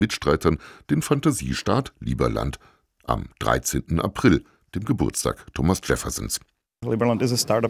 Mitstreitern den Fantasiestaat Lieberland am 13. April, dem Geburtstag Thomas Jeffersons. Lieberland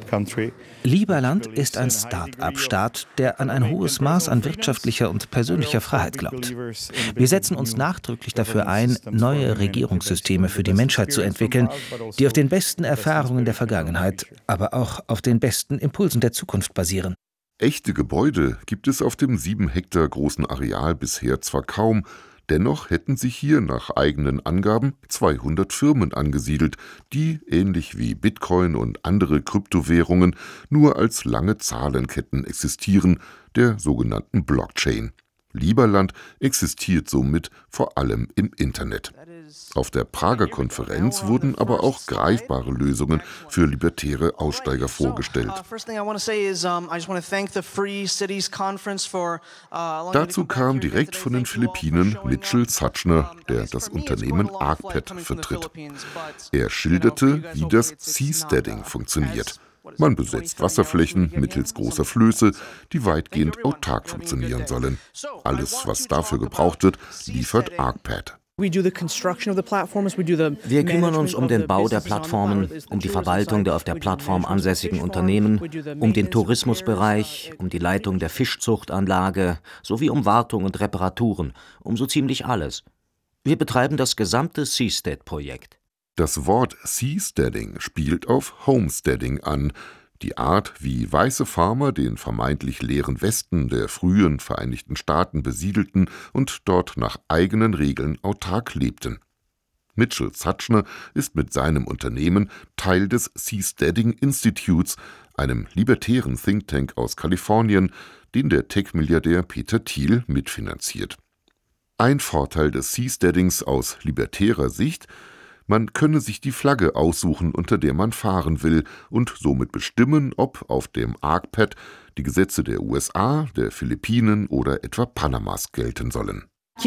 ist ein Start-up-Staat, der an ein hohes Maß an wirtschaftlicher und persönlicher Freiheit glaubt. Wir setzen uns nachdrücklich dafür ein, neue Regierungssysteme für die Menschheit zu entwickeln, die auf den besten Erfahrungen der Vergangenheit, aber auch auf den besten Impulsen der Zukunft basieren. Echte Gebäude gibt es auf dem 7 Hektar großen Areal bisher zwar kaum, dennoch hätten sich hier nach eigenen Angaben 200 Firmen angesiedelt, die, ähnlich wie Bitcoin und andere Kryptowährungen, nur als lange Zahlenketten existieren, der sogenannten Blockchain. Lieberland existiert somit vor allem im Internet. Auf der Prager Konferenz wurden aber auch greifbare Lösungen für libertäre Aussteiger vorgestellt. Dazu kam direkt von den Philippinen Mitchell Suchner, der das Unternehmen ArcPet vertritt. Er schilderte, wie das Seasteading funktioniert. Man besetzt Wasserflächen mittels großer Flöße, die weitgehend autark funktionieren sollen. Alles, was dafür gebraucht wird, liefert ArcPet. Wir kümmern uns um den Bau der Plattformen, um die Verwaltung der auf der Plattform ansässigen Unternehmen, um den Tourismusbereich, um die Leitung der Fischzuchtanlage sowie um Wartung und Reparaturen, um so ziemlich alles. Wir betreiben das gesamte Seastead-Projekt. Das Wort Seasteading spielt auf Homesteading an, die Art, wie weiße Farmer den vermeintlich leeren Westen der frühen Vereinigten Staaten besiedelten und dort nach eigenen Regeln autark lebten. Mitchell Suchner ist mit seinem Unternehmen Teil des Seasteading Institutes, einem libertären Think Tank aus Kalifornien, den der Tech-Milliardär Peter Thiel mitfinanziert. Ein Vorteil des Seasteadings aus libertärer Sicht: Man könne sich die Flagge aussuchen, unter der man fahren will, und somit bestimmen, ob auf dem ArcPet die Gesetze der USA, der Philippinen oder etwa Panamas gelten sollen.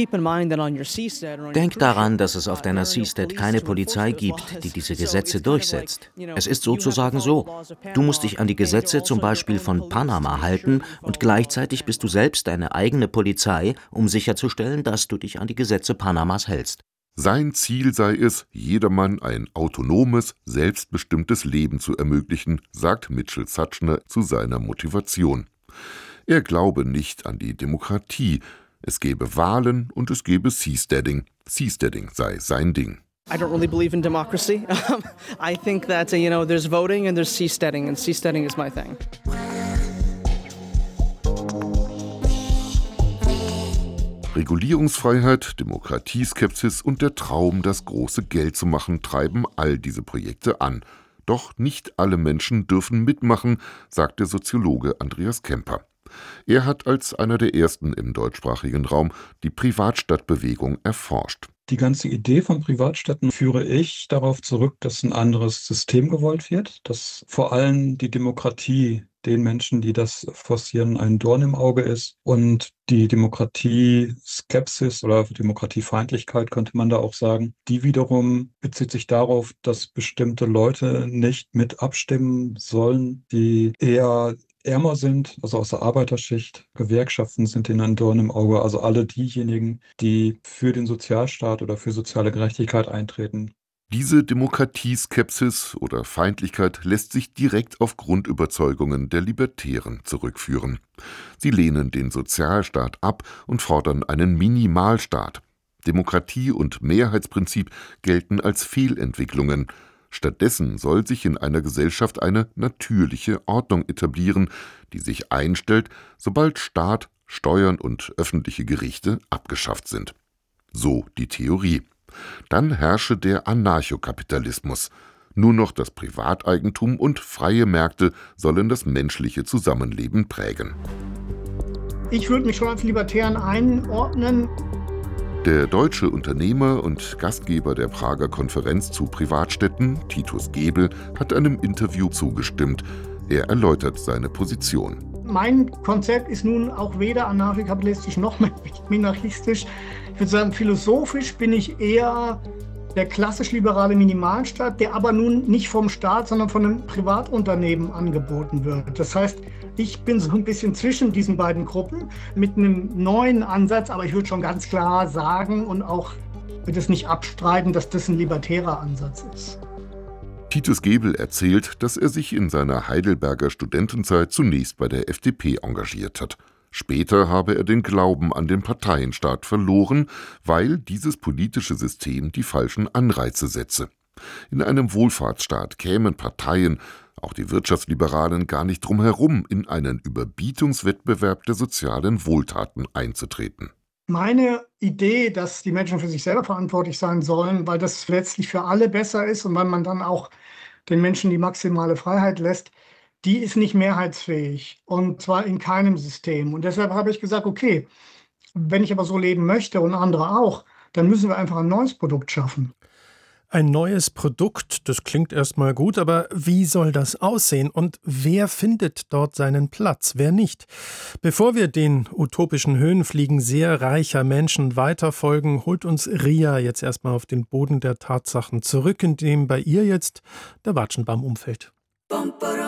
Denk daran, dass es auf deiner Seastead keine Polizei gibt, die diese Gesetze durchsetzt. Es ist sozusagen so: Du musst dich an die Gesetze zum Beispiel von Panama halten und gleichzeitig bist du selbst deine eigene Polizei, um sicherzustellen, dass du dich an die Gesetze Panamas hältst. Sein Ziel sei es, jedermann ein autonomes, selbstbestimmtes Leben zu ermöglichen, sagt Mitchell Suchner zu seiner Motivation. Er glaube nicht an die Demokratie. Es gäbe Wahlen und es gäbe Seasteading. Seasteading sei sein Ding. I don't really believe in democracy. I think that, there's voting and there's seasteading, and seasteading is my thing. Regulierungsfreiheit, Demokratieskepsis und der Traum, das große Geld zu machen, treiben all diese Projekte an. Doch nicht alle Menschen dürfen mitmachen, sagt der Soziologe Andreas Kemper. Er hat als einer der ersten im deutschsprachigen Raum die Privatstadtbewegung erforscht. Die ganze Idee von Privatstädten führe ich darauf zurück, dass ein anderes System gewollt wird, dass vor allem die Demokratie den Menschen, die das forcieren, ein Dorn im Auge ist, und die Demokratieskepsis oder Demokratiefeindlichkeit, könnte man da auch sagen, die wiederum bezieht sich darauf, dass bestimmte Leute nicht mit abstimmen sollen, die eher ärmer sind, also aus der Arbeiterschicht. Gewerkschaften sind ihnen ein Dorn im Auge, also alle diejenigen, die für den Sozialstaat oder für soziale Gerechtigkeit eintreten. Diese Demokratieskepsis oder Feindlichkeit lässt sich direkt auf Grundüberzeugungen der Libertären zurückführen. Sie lehnen den Sozialstaat ab und fordern einen Minimalstaat. Demokratie und Mehrheitsprinzip gelten als Fehlentwicklungen. Stattdessen soll sich in einer Gesellschaft eine natürliche Ordnung etablieren, die sich einstellt, sobald Staat, Steuern und öffentliche Gerichte abgeschafft sind. So die Theorie. Dann herrsche der Anarchokapitalismus. Nur noch das Privateigentum und freie Märkte sollen das menschliche Zusammenleben prägen. Ich würde mich schon als Libertären einordnen. Der deutsche Unternehmer und Gastgeber der Prager Konferenz zu Privatstädten, Titus Gebel, hat einem Interview zugestimmt. Er erläutert seine Position. Mein Konzept ist nun auch weder anarchokapitalistisch noch minarchistisch. Ich würde sagen, philosophisch bin ich eher der klassisch-liberale Minimalstaat, der aber nun nicht vom Staat, sondern von einem Privatunternehmen angeboten wird. Das heißt, Ich bin so ein bisschen zwischen diesen beiden Gruppen mit einem neuen Ansatz, aber ich würde schon ganz klar sagen und auch würde es nicht abstreiten, dass das ein libertärer Ansatz ist. Titus Gebel erzählt, dass er sich in seiner Heidelberger Studentenzeit zunächst bei der FDP engagiert hat. Später habe er den Glauben an den Parteienstaat verloren, weil dieses politische System die falschen Anreize setze. In einem Wohlfahrtsstaat kämen Parteien, auch die Wirtschaftsliberalen, gar nicht drum herum, in einen Überbietungswettbewerb der sozialen Wohltaten einzutreten. Meine Idee, dass die Menschen für sich selber verantwortlich sein sollen, weil das letztlich für alle besser ist und weil man dann auch den Menschen die maximale Freiheit lässt, die ist nicht mehrheitsfähig und zwar in keinem System. Und deshalb habe ich gesagt, okay, wenn ich aber so leben möchte und andere auch, dann müssen wir einfach ein neues Produkt schaffen. Ein neues Produkt, das klingt erstmal gut, aber wie soll das aussehen und wer findet dort seinen Platz, wer nicht? Bevor wir den utopischen Höhenfliegen sehr reicher Menschen weiterfolgen, holt uns Ria jetzt erstmal auf den Boden der Tatsachen zurück, indem bei ihr jetzt der Watschenbaum umfällt.